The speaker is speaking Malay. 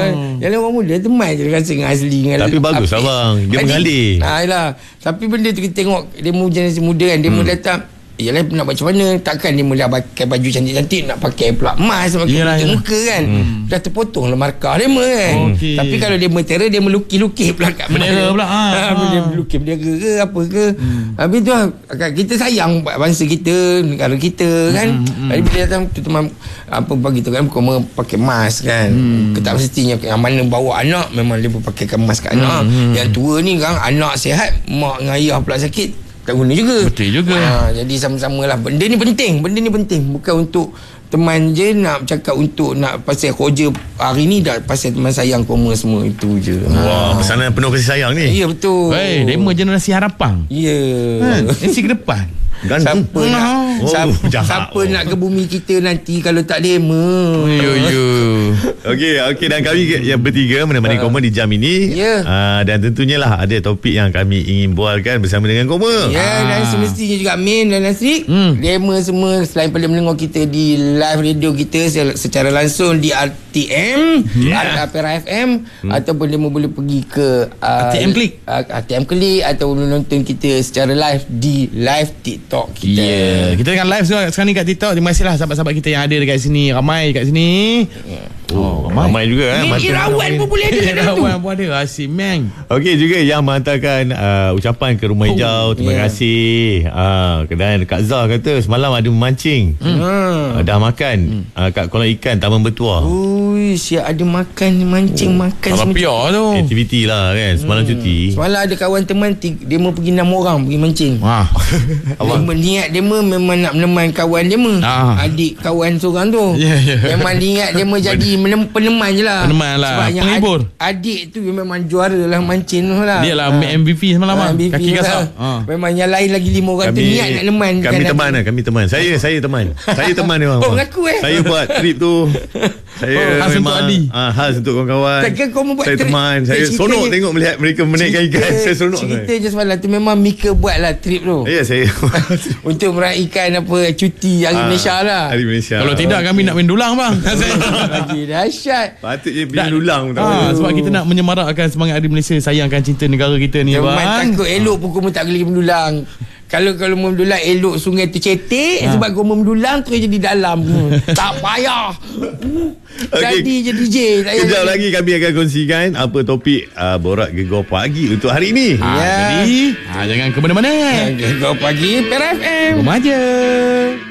Yang lain orang muda teman je rasa dengan asli dengan Tapi bagus lah bang, dia mengalir. Yalah. Tapi benda tu kita tengok demo generasi muda kan, demo datang, yalah nak macam mana, takkan dia mula pakai baju cantik-cantik nak pakai pula emas, pakai tutup muka kan. Dah terpotong lah markah dia kan. Tapi kalau dia terror, dia melukis-lukis pula kat bendera pula. Dia melukis bendera ke apa ke. Habis tu kita sayang bangsa kita, negara kita kan. Jadi bila datang tu teman apa bagi tu kan, kau pakai emas kan. Tak mestinya yang mana bawa anak memang dia pakaikan emas kat anak. Yang tua ni kan anak sihat, mak dengan ayah pula sakit, tak guna juga. Betul juga. Jadi sama-sama lah. Benda ni penting. Bukan untuk teman je, nak cakap untuk nak pasal kerja hari ni, dah pasal teman sayang koma semua, itu je. Wah, pesanan penuh kasih sayang ni. Ya betul. Demo generasi harapan. Ya. Generasi ke depan. Siapa siapa nak ke bumi kita nanti kalau tak demo. Okey, dan kami yang bertiga menemani Koma di jam ini. Dan tentunya lah ada topik yang kami ingin bualkan bersama dengan Koma. Dan semestinya juga Min dan Nasrik, demo semua selain pada mendengar kita di live radio kita secara langsung di RTM atau Pera FM, ataupun demo boleh pergi ke RTM Klik atau menonton kita secara live di live TikTok kita. Kita tengah live sekarang ni kat TikTok. Terima kasihlah sahabat-sahabat kita yang ada dekat sini. Ramai kat sini. Ramai juga Irawan pun boleh ada. Irawan pun ada. Asyik meng. Okey, juga yang menghantarkan ucapan ke Rumah Hijau. Terima kasih. Dan Kak Zah kata semalam ada memancing. Dah makan kat kolam ikan Taman Bertuah. Siap ada makan, mancing, makan semua tu. Aktiviti lah kan. Semalam cuti. Semalam ada kawan teman, dia mau pergi 6 orang pergi mancing. Niat dia memang nak meneman kawan dia adik kawan seorang tu. Memang niat dia jadi peneman je lah. Sebab penghibur. Adik tu memang juara lah mancing tu lah. Dia lah MVP semalam. Kaki kasar. Memang yang lain lagi 5 orang tu niat nak neman. Kami teman. Saya teman. Saya teman dia. Mengaku saya buat trip tu. Saya khas untuk Ali. Khas untuk kawan-kawan. Takkan kau membuat saya teman. Saya seronok tengok melihat mereka menaikkan ikan. Saya seronok. Cerita je semalam tu memang Mika buat lah trip tu. Ya, saya untuk meraihkan cuti Hari Malaysia lah. Hari Malaysia. Kalau tidak kami nak main dulang bang. Lagi dahsyat. Patutnya pergi dulang. Sebab kita nak menyemarakkan semangat Hari Malaysia, sayangkan cinta negara kita ni bang. Takut elok pun kau tak boleh mendulang. Kalau mendulang elok sungai tu cetek, sebab kau mendulang terus jadi dalam. Tak payah. Jadi je DJ. Kejap lagi kami akan kongsikan apa topik Borak Gegar Pagi untuk hari ini. Jadi jangan ke mana-mana. Gegar Pagi Pera FM. Jom aja.